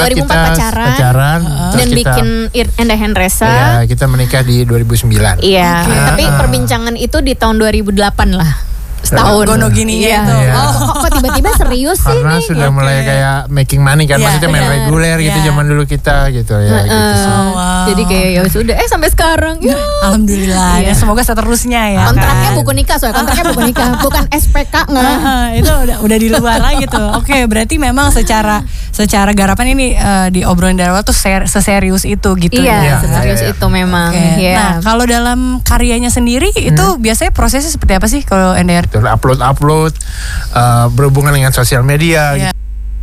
2004 kita pacaran dan bikin Enda Henresa. Ya, kita menikah di 2009. Iya, tapi perbincangan itu di tahun 2008 lah. Setahun. Gono gini ya. Kok tiba-tiba serius sih karena nih? sudah mulai kayak making money kan, maksudnya main reguler gitu zaman dulu kita gitu ya gitu sih. Jadi kayak ya sudah sampai sekarang. Alhamdulillah. Ya semoga seterusnya ya. Kontraknya buku nikah soalnya, kontraknya buku nikah, bukan SPK enggak. Itu udah di luar lah gitu. Oke, berarti memang secara garapan ini diobrolin dari awal tuh seserius itu gitu. Iya, seserius itu memang. Nah, kalau dalam karyanya sendiri itu biasanya prosesnya seperti apa sih kalau NDR? Upload berhubungan dengan sosial media gitu.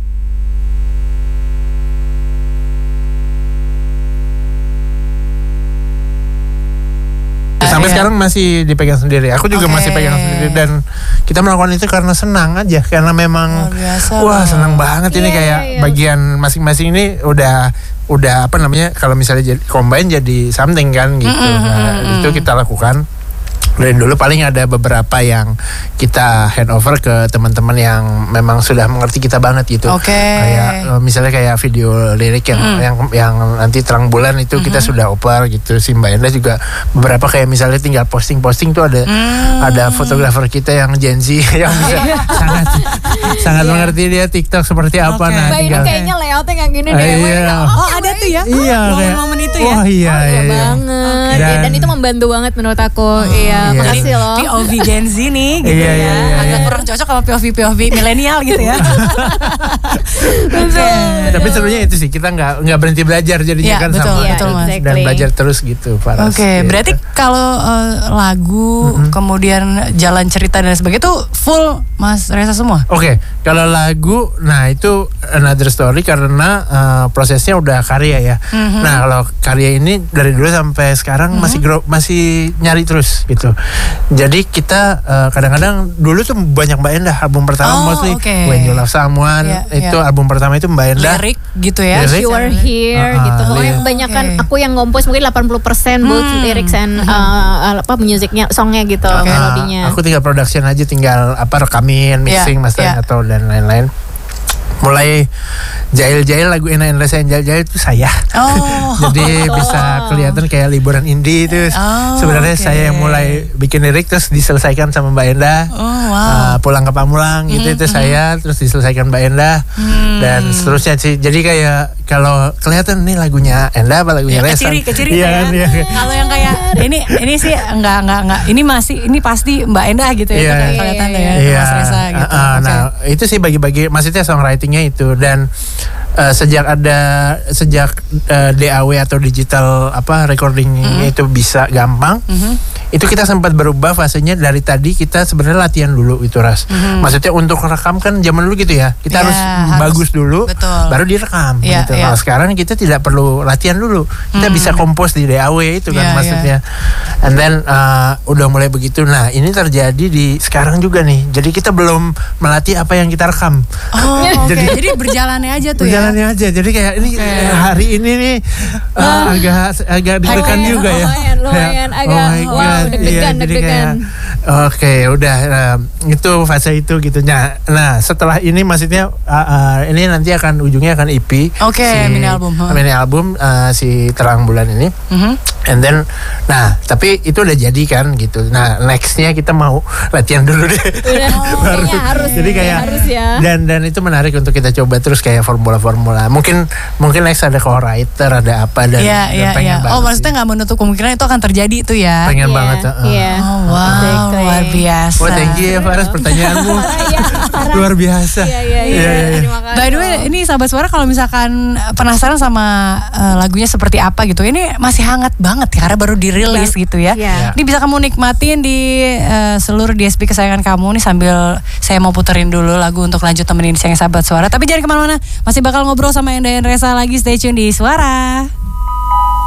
Sampai sekarang masih dipegang sendiri. Aku juga masih pegang sendiri dan kita melakukan itu karena senang aja, karena memang wah senang banget ini kayak bagian masing-masing ini udah apa namanya, kalau misalnya jadi combine jadi something kan gitu. Nah, itu kita lakukan. Dari dulu paling ada beberapa yang kita hand over ke teman-teman yang memang sudah mengerti kita banget gitu. Kayak misalnya kayak video lirik yang nanti terang bulan itu kita sudah oper gitu. Si Mbak Enda juga beberapa kayak misalnya tinggal posting tuh ada fotografer kita yang Gen Z yang bisa sangat mengerti dia TikTok seperti apa. Nah, Mbak ini kayaknya layoutnya kayak gini deh. Ada tuh ya. Iya, momen-momen itu ya. Oh iya banget. Dan itu membantu banget menurut aku. Makasih loh. POV Gen Z nih gitu ya. Agak kurang cocok sama POV milenial gitu ya. Tapi sebenarnya itu sih kita nggak berhenti belajar jadinya kan sama dan belajar terus gitu. Berarti kalau lagu kemudian jalan cerita dan sebagainya itu full Mas Reza semua? Kalau lagu, nah itu another story karena prosesnya udah karya ya. Nah kalau karya ini dari dulu sampai sekarang masih nyari terus gitu. Jadi kita kadang-kadang dulu tuh banyak Mbak Enda album pertama mostly When You Love Someone itu album pertama itu Mbak Enda lirik gitu ya. You Are Here gitu. Pokoknya kebanyakan aku yang ngompos mungkin 80% both lyrics and musiknya, songnya gitu, melodinya. Aku tinggal production aja, tinggal rekamin, mixing, mastering atau dan lain-lain. Mulai jahil-jahil lagu Enda Henresa yang jahil-jahil itu saya. Jadi bisa kelihatan kayak liburan indie itu. Sebenarnya saya yang mulai bikin lirik terus diselesaikan sama Mbak Enda. Pulang ke Pamulang gitu itu saya, terus diselesaikan Mbak Enda dan seterusnya sih. Jadi kayak kalau kelihatan nih lagunya Enda apa lagunya Reza. Keciri ya. Kalau yang kayak ini sih enggak. Ini pasti Mbak Enda gitu ya. Kelihatan ya Mas Reza gitu. Nah, itu sih bagi-bagi maksudnya songwritingnya itu. Dan sejak DAW atau digital recording itu bisa gampang, itu kita sempat berubah fasenya. Dari tadi kita sebenarnya latihan dulu itu Ras. Maksudnya untuk rekam kan zaman dulu gitu ya, kita harus bagus dulu, baru direkam gitu. Nah sekarang kita tidak perlu latihan dulu, kita bisa kompos di DAW itu kan maksudnya. And then udah mulai begitu. Nah ini terjadi di sekarang juga nih. Jadi kita belum melatih apa yang kita rekam. Jadi berjalannya aja tuh ya. Jadi kayak ini hari ini nih agak deg-degan juga ya. Lumayan agak deg-degan. Udah itu fase itu gitu. Nah setelah ini maksudnya ini nanti ujungnya akan EP. Mini album si Terang Bulan ini. And then tapi itu udah jadi kan gitu. Nah nextnya kita mau latihan dulu deh. Baru. Harus. Jadi kayak harus ya. Dan itu menarik untuk kita coba terus kayak formula. Mungkin next ada co-writer, ada apa dan pengen banget. Maksudnya nggak menutup kemungkinan itu akan terjadi itu ya. Pengen banget. Luar biasa. Thank you ya Faras, pertanyaanmu luar biasa. By the way, ini Sahabat Suara kalau misalkan penasaran sama lagunya seperti apa gitu, ini masih hangat banget karena baru dirilis gitu ya. Ini bisa kamu nikmatin di seluruh DSP kesayangan kamu nih sambil saya mau puterin dulu lagu untuk lanjut temenin siang Sahabat Suara. Tapi jangan kemana-mana, masih bakal ngobrol sama Enda Henresa lagi. Stay tune di Suara.